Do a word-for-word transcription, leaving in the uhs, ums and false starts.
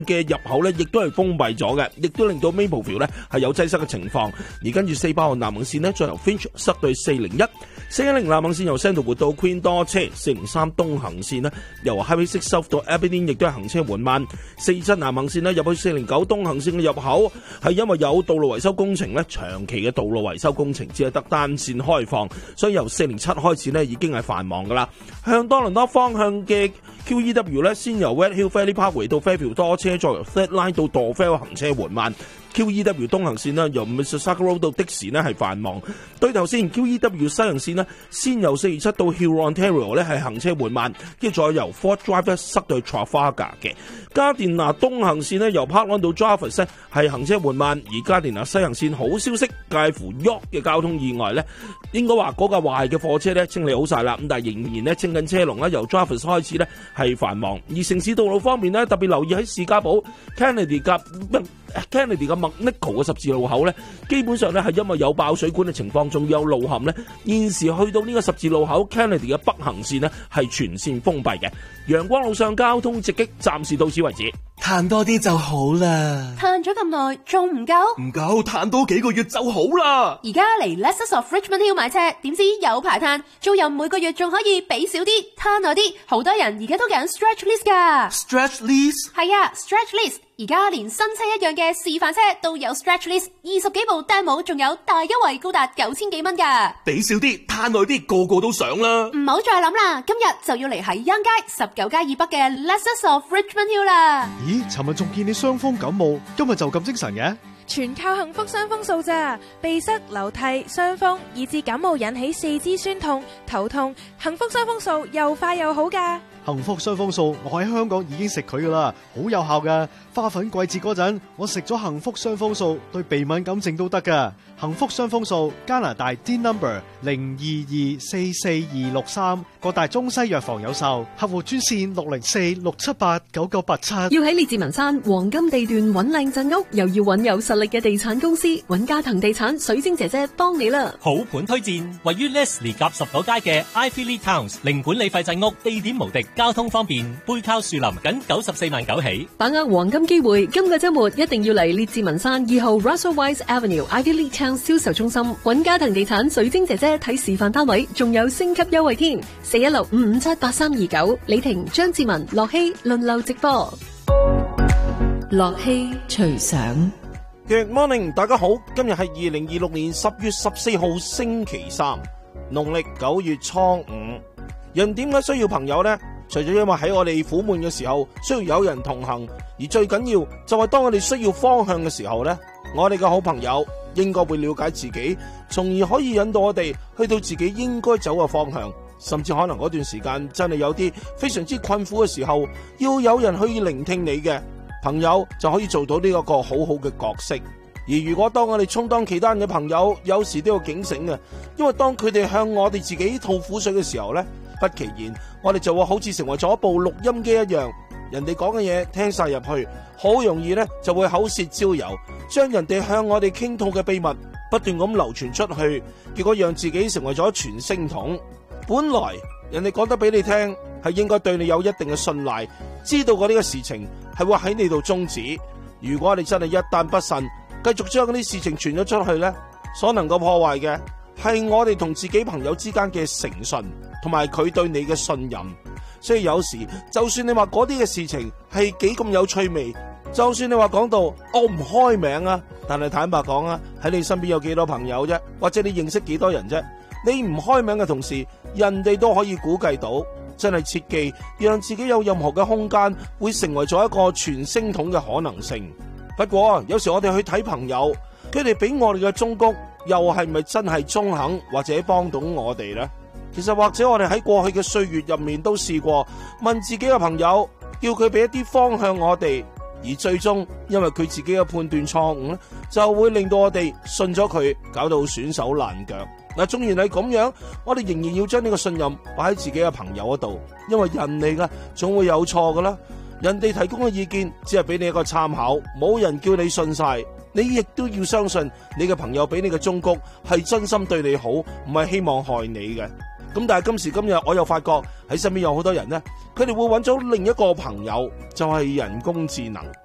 嘅入口咧，亦都係封閉咗嘅，亦都令到 Mapleville 咧係有擠塞嘅情況。而跟住四百號南行線呢，再由 Finch 塞到四零一，四一零南行線由 Sandalwood 到 Queen 多車，四零三東行線呢，由 Highway six South 到 Aberdeen 亦都係行車緩慢，四七南行線呢，入去四零九東行線嘅入口係因為有道路維修工程咧，長期嘅道路維修工程只係得單線開放，所以由四零七開始呢已經係繁忙噶啦。向多倫多方向嘅 Q E W 咧，先由 Red Hill Valley Parkway 到 Fairview 多車，再由 Third Line 到 Dorvale 行車緩慢。Q E W 東行線呢，由 Mississauga Road 到的士呢係繁忙。對頭先 Q E W 西行線呢，先由四二七到 Huron Ontario 呢係行車緩慢，跟住再由 Fort Drive 塞到 Trafalgar 嘅。加電拿東行線呢，由 Parkland 到 Jarvis 呢係行車緩慢，而加電拿西行線好消息，介乎 York 嘅交通意外呢，應該話嗰架壞嘅貨車呢清理好晒啦，咁但係仍然呢清緊車龍呢，由 Jarvis 開始呢係繁忙。而城市道路方面呢，特別留意喺士嘉堡 Kennedy 夾 Kennedy 嘅 McNichol 嘅十字路口咧，基本上咧係因為有爆水管嘅情況，仲有路陷咧，現時去到呢個十字路口 Kennedy 嘅北行線呢係全線封閉嘅。陽光路上交通直擊，暫時到此為止。 嘆多啲就好啦。 嘆咗咁耐，仲唔夠？ 唔夠，嘆多幾個月就好啦。 而家嚟 Lexus of Richmond Hill 買車，點知有排嘆，租賃每個月仲可以俾少啲，嘆耐啲。好多人而家都揀 Stretch Lease 噶。 Stretch Lease？ 係啊 ，Stretch Lease。而家連新車一樣嘅示範車都有 Stretch Lease， 二十幾部 demo 仲有大優惠高達九千幾蚊噶。 俾少啲，嘆耐啲，個個都想啦。 唔好再諗啦，今日就要嚟喺 Yonge 街十九街以北嘅 Lexus of Richmond Hill 啦。 咦，尋日仲見你傷風感冒，今日就咁精神嘅？ 全靠幸福傷風素咋，鼻塞、流涕、傷風，以至感冒引起四肢酸痛、頭痛，幸福傷風素又快又好噶。 幸福傷風素，我喺香港已經食佢噶啦，好有效噶。花粉季節嗰陣，我食咗幸福傷風素，對鼻敏感症都得噶。幸福傷風素，加拿大 D number 零二二四四二六三，各大中西藥房有售，客戶專線六零四六七八九九八七。 要喺列治文山黃金地段揾靚鎮屋，又要揾有實力嘅地產公司，揾嘉騰地產水晶姐姐幫你啦。 好盤推薦，位於 Leslie 夾十九街嘅 Ivy League Towns 零管理費鎮屋，地點無敵，交通方便，背靠樹林，僅九十四萬九起。 把握黃金機會，今個周末一定要嚟列治文山二號 Russell Weiss Avenue Ivy League Town 銷售中心揾嘉騰地產水晶姐姐睇示範單位，仲有升級優惠添。四一六五五七八三二九，李婷、張志文、樂希輪流直播。樂希隨想。 Good morning， 大家好，今日係二零二六年十月十四號星期三，農曆九月初五。人點解需要朋友呢？除咗因為喺我哋苦悶嘅時候需要有人同行，而最緊要就係當我哋需要方向嘅時候呢，我哋嘅好朋友應該會了解自己，從而可以引導我哋去到自己應該走嘅方向。甚至可能嗰段時間真係有啲非常之困苦嘅時候，要有人去聆聽你嘅朋友，就可以做到呢一個好好嘅角色。而如果當我哋充當其他人嘅朋友，有時都要警醒嘅，因為當佢哋向我哋自己吐苦水嘅時候呢，不其然我哋就會好似成為咗一部錄音機一樣，人哋講嘅嘢聽晒入去，好容易呢就會口舌招尤，將人哋向我哋傾吐嘅秘密不斷咁流傳出去，結果讓自己成為咗傳聲筒。本來人哋講得俾你聽，係應該對你有一定嘅信賴，知道過呢個事情係會喺你度終止。如果你真係一旦不慎，繼續將嗰啲事情傳咗出去呢，所能夠破壞嘅係我哋同自己朋友之間嘅誠信，同埋佢對你嘅信任。所以有時就算你話嗰啲嘅事情係幾咁有趣味，就算你話講到我唔開名啊，但係坦白講啊，喺你身邊有幾多朋友啫，或者你認識幾多人啫？你唔開名嘅同時，人哋都可以估計到。真係切記讓自己有任何嘅空間會成為咗一個傳聲筒嘅可能性。不過有時我哋去睇朋友，佢哋俾我哋嘅忠告又係咪真係中肯或者幫到我哋呢？其實或者我哋喺過去嘅歲月入面都試過問自己嘅朋友，叫佢俾一啲方向我哋，而最終因為佢自己嘅判斷錯誤咧，就會令到我哋信咗佢，搞到損手爛腳。嗱，縱然係咁樣，我哋仍然要將呢個信任擺喺自己嘅朋友嗰度，因為人嚟噶，總會有錯噶啦。人哋提供嘅意見只係俾你一個參考，冇人叫你信晒。你亦都要相信你嘅朋友俾你嘅忠告係真心對你好，唔係希望害你嘅。咁但係今時今日，我又發覺喺身邊有好多人呢，佢哋會揾咗另一個朋友，就係人工智能。